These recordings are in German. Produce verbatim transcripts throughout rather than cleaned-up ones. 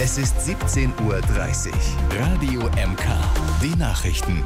Es ist siebzehn Uhr dreißig. Radio M K. Die Nachrichten.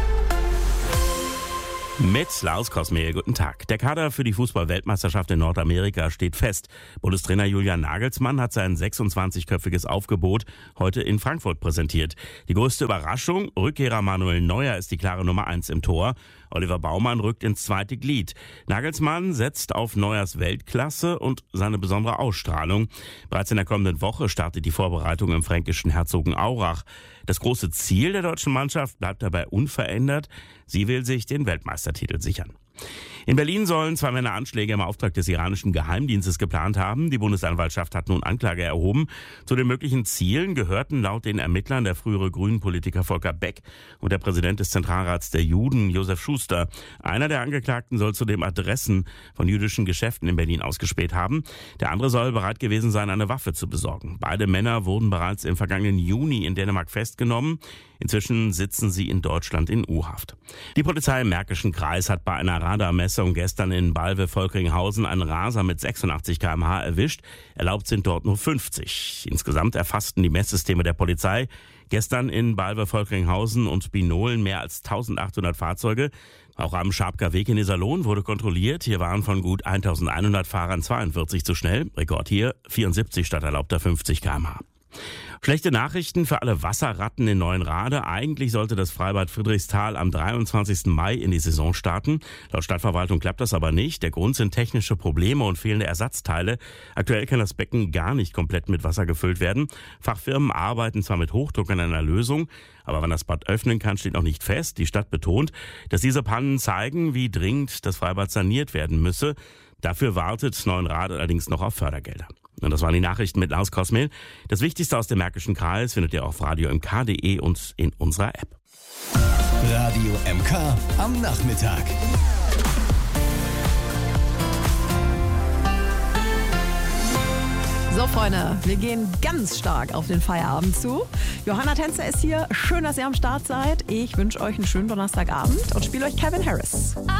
Mit Lars Kosmehl, guten Tag. Der Kader für die Fußball-Weltmeisterschaft in Nordamerika steht fest. Bundestrainer Julian Nagelsmann hat sein sechsundzwanzigköpfiges Aufgebot heute in Frankfurt präsentiert. Die größte Überraschung, Rückkehrer Manuel Neuer ist die klare Nummer eins im Tor. Oliver Baumann rückt ins zweite Glied. Nagelsmann setzt auf Neuers Weltklasse und seine besondere Ausstrahlung. Bereits in der kommenden Woche startet die Vorbereitung im fränkischen Herzogenaurach. Das große Ziel der deutschen Mannschaft bleibt dabei unverändert. Sie will sich den Weltmeistertitel sichern. In Berlin sollen zwei Männer Anschläge im Auftrag des iranischen Geheimdienstes geplant haben. Die Bundesanwaltschaft hat nun Anklage erhoben. Zu den möglichen Zielen gehörten laut den Ermittlern der frühere Grünen-Politiker Volker Beck und der Präsident des Zentralrats der Juden, Josef Schuster. Einer der Angeklagten soll zudem Adressen von jüdischen Geschäften in Berlin ausgespäht haben. Der andere soll bereit gewesen sein, eine Waffe zu besorgen. Beide Männer wurden bereits im vergangenen Juni in Dänemark festgenommen. Inzwischen sitzen sie in Deutschland in U-Haft. Die Polizei im Märkischen Kreis hat bei einer Radarmessung gestern in Balve-Volkringhausen einen Raser mit sechsundachtzig Kilometer pro Stunde erwischt. Erlaubt sind dort nur fünfzig. Insgesamt erfassten die Messsysteme der Polizei gestern in Balve-Volkringhausen und Binolen mehr als eintausendachthundert Fahrzeuge. Auch am Schabker Weg in Iserlohn wurde kontrolliert. Hier waren von gut eintausendeinhundert Fahrern zweiundvierzig zu schnell. Rekord hier vierundsiebzig statt erlaubter fünfzig Kilometer pro Stunde. Schlechte Nachrichten für alle Wasserratten in Neuenrade. Eigentlich sollte das Freibad Friedrichsthal am dreiundzwanzigsten Mai in die Saison starten. Laut Stadtverwaltung klappt das aber nicht. Der Grund sind technische Probleme und fehlende Ersatzteile. Aktuell kann das Becken gar nicht komplett mit Wasser gefüllt werden. Fachfirmen arbeiten zwar mit Hochdruck an einer Lösung, aber wann das Bad öffnen kann, steht noch nicht fest. Die Stadt betont, dass diese Pannen zeigen, wie dringend das Freibad saniert werden müsse. Dafür wartet Neuenrade allerdings noch auf Fördergelder. Und das waren die Nachrichten mit Lars Kosmehl. Das Wichtigste aus dem Märkischen Kreis findet ihr auf radio m k punkt de und in unserer App. Radio M K am Nachmittag. So, Freunde, wir gehen ganz stark auf den Feierabend zu. Johanna Tänzer ist hier. Schön, dass ihr am Start seid. Ich wünsche euch einen schönen Donnerstagabend und spiele euch Calvin Harris.